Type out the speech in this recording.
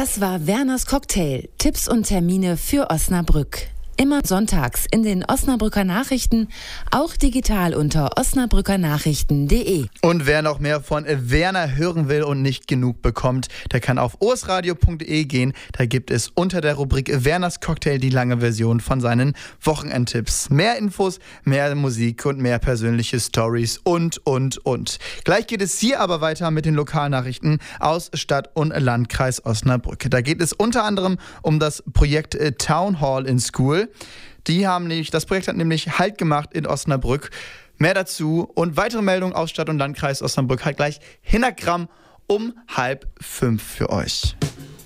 Das war Werners Cocktail. Tipps und Termine für Osnabrück. Immer sonntags in den Osnabrücker Nachrichten, auch digital unter osnabrückernachrichten.de. Und wer noch mehr von Werner hören will und nicht genug bekommt, der kann auf osradio.de gehen. Da gibt es unter der Rubrik Werners Cocktail die lange Version von seinen Wochenendtipps. Mehr Infos, mehr Musik und mehr persönliche Stories und. Gleich geht es hier aber weiter mit den Lokalnachrichten aus Stadt und Landkreis Osnabrück. Da geht es unter anderem um das Projekt Town Hall in School. Das Projekt hat nämlich Halt gemacht in Osnabrück. Mehr dazu und weitere Meldungen aus Stadt und Landkreis Osnabrück halt gleich hintergramm um 4:30 für euch.